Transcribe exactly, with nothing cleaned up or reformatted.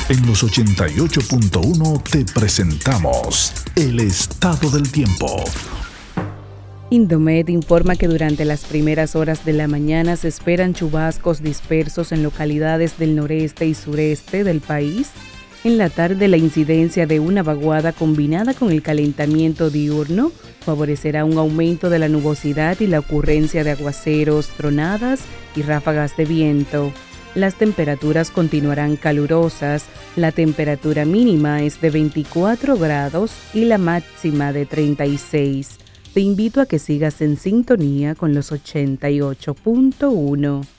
En los ochenta y ocho punto uno te presentamos el estado del tiempo. Indomet informa que durante las primeras horas de la mañana se esperan chubascos dispersos en localidades del noreste y sureste del país. En la tarde, la incidencia de una vaguada combinada con el calentamiento diurno favorecerá un aumento de la nubosidad y la ocurrencia de aguaceros, tronadas y ráfagas de viento. Las temperaturas continuarán calurosas, la temperatura mínima es de veinticuatro grados y la máxima de treinta y seis. Te invito a que sigas en sintonía con los ochenta y ocho punto uno.